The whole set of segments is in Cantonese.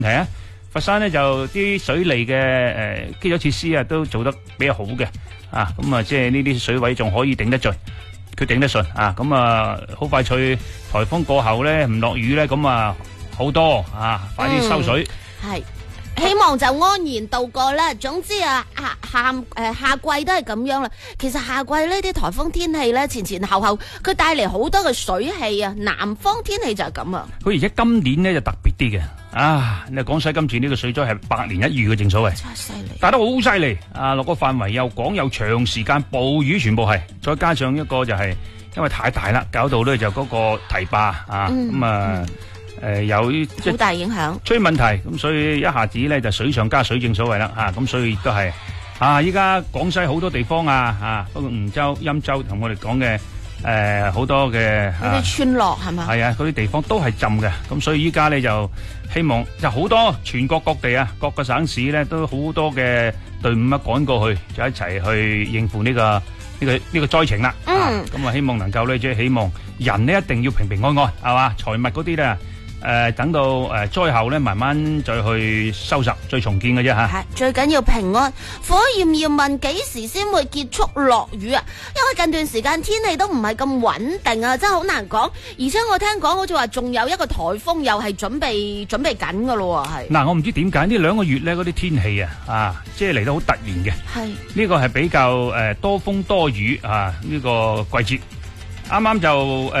係啊，佛山咧就啲水利嘅基礎設施啊都做得比較好嘅啊，咁啊即係呢啲水位仲可以頂得住，佢頂得順啊，咁啊好快脆颱風過後咧唔落雨咧，咁啊好多啊，快啲收水。 係。希望就安然度過啦。總之啊，夏季都係咁樣啦。其實夏季呢啲颱風天氣咧，前前後後佢帶嚟好多嘅水氣啊。南方天氣就係咁啊。 佢而且今年咧就特別啲嘅啊！你廣西今次呢個水災係百年一遇嘅，正所謂真係犀利， 打得好犀利啊！落個範圍又廣又長時間，暴雨全部係，再加上一個就係因為太大啦，搞到咧就嗰個堤壩啊咁啊。有好大影響， 出問題咁，所以一下子咧就水上加水，正所謂啦嚇，咁所以都係依家廣西好多地方包括梧州、欽州同我哋講嘅好多嘅嗰啲村落係嘛？ 係啊，嗰啲地方都係浸嘅，咁所以依家咧就希望就好多全國各地各個省市咧都好多嘅隊伍趕過去，就一齊去應付呢個災情啦。咁啊希望能夠咧即係希望人呢一定要平平安安係嘛，財物嗰啲咧。等到災後咧，慢慢再去收拾、再重建嘅啫嚇。 係最緊要平安。火焰要問幾時先會結束落雨啊？因為近段時間天氣都唔係咁穩定啊，真係好難講。而且我聽講好似話仲有一個颱風又係準備緊㗎咯喎，係。嗱， 我唔知點解呢2個月咧嗰啲天氣即係嚟得好突然嘅。 係呢個係比較多風多雨呢個季節。啱啱就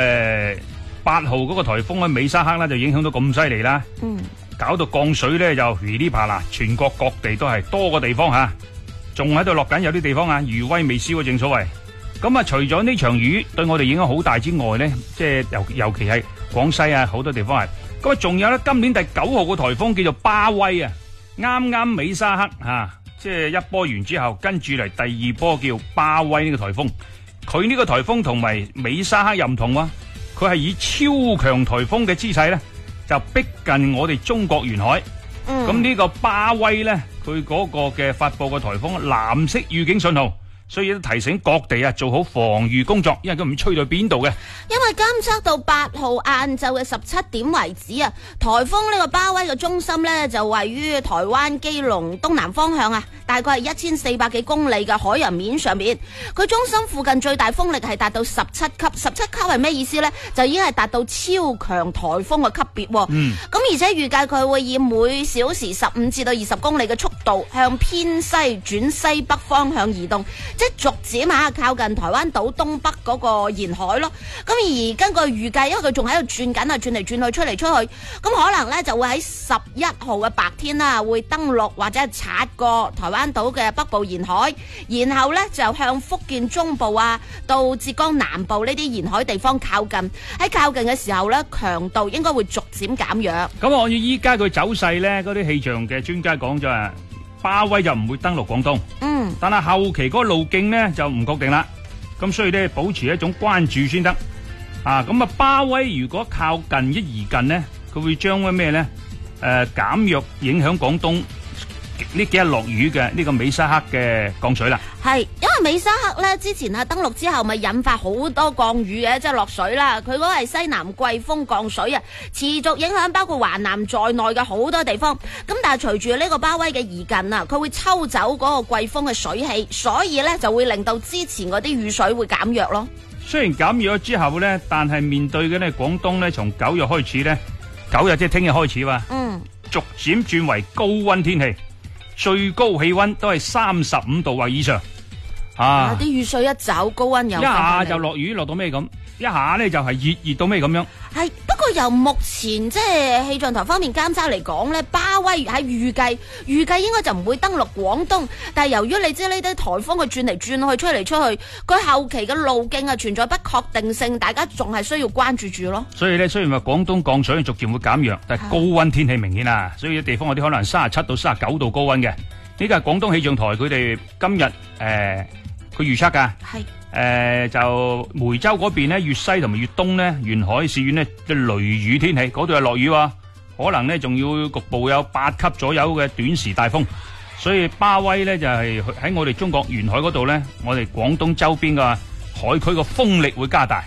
8號嗰個颱風喺美沙克啦，就影響到咁犀利啦，搞到降水咧就噼里啪啦，全國各地都係多個地方仲喺度落緊，有啲地方餘威未消啊，正所謂。咁啊，除咗呢場雨對我哋影響好大之外咧，即係尤其係廣西好多地方係。咁啊，仲有咧，今年第9號個颱風叫做巴威啱啱美沙克即係一波完之後，跟住嚟第2波叫巴威呢個颱風。佢呢個颱風同埋美沙克又唔同喎。佢係以超強颱風嘅姿勢咧，就逼近我哋中國沿海。咁呢個巴威咧，佢嗰個嘅發佈嘅颱風藍色預警信號，所以都提醒各地做好防禦工作，因為佢唔吹到邊度嘅。 因為監測到8號晏晝嘅17點為止颱風呢個巴威嘅中心咧就位於台灣基隆東南方向大概係1400幾公里嘅海洋面上面。佢中心附近最大風力係達到17級，17級係咩意思呢？就已經係達到超強颱風嘅級別。咁而且預計佢會以每小時15至到20公里嘅速度向偏西轉西北方向移動，即係逐漸靠近台灣島東北嗰個沿海咯。咁而根據預計，因為佢仲喺度轉緊轉嚟轉去，出嚟出去，咁可能咧就會喺11號嘅白天會登陸或者係擦過台灣島嘅北部沿海，然後咧就向福建中部到浙江南部呢啲沿海地方靠近。喺靠近嘅時候咧，強度應該會逐漸減弱。 咁按照依家佢走勢咧，嗰啲氣象嘅專家講咗巴威就唔會登陸廣東。但係後期嗰個路徑咧就唔確定啦。咁所以咧保持一種關注先得。咁巴威如果靠近一移近呢，佢會將咩咧？減弱影響廣東呢幾日落雨嘅呢個美沙克嘅降水啦。係， 因為美沙克咧之前登陸之後咪引發好多降雨嘅，即係落水啦。佢嗰個係西南季風降水持續影響包括華南在內嘅好多地方。咁但係隨住呢個巴威嘅移近佢會抽走嗰個季風嘅水氣，所以咧就會令到之前嗰啲雨水會減弱咯。 雖然減弱咗之後咧，但係面對嘅咧廣東咧，從9日開始咧，9日即係聽日開始逐漸轉為高溫天氣，最高氣溫都係35度或以上。 啲雨水一走，高溫又一下就落雨，落到咩咁？一下咧就係熱到咩咁樣？ 係，不過由目前即係氣象台方面監測嚟講咧，巴威喺預計應該就唔會登陸廣東，但係由於你知呢啲颱風佢轉嚟轉去，吹嚟吹去，佢後期嘅路徑存在不確定性，大家仲係需要關注住咯。所以咧，雖然話廣東降水逐漸會減弱，但係高溫天氣明顯所以啲地方有啲可能37到39度高溫嘅。呢個係廣東氣象台佢哋今日佢預測噶。係。就梅州嗰邊咧，粵西同埋粵東咧，沿海市縣咧嘅雷雨天氣，嗰度係落雨可能咧仲要局部有8級左右嘅短時大風，所以巴威咧就係喺我哋中國沿海嗰度咧，我哋廣東周邊嘅海區個風力會加大。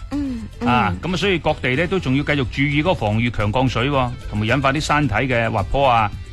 咁所以各地咧都仲要繼續注意嗰個防禦強降水喎，同埋引發啲山體嘅滑坡啊。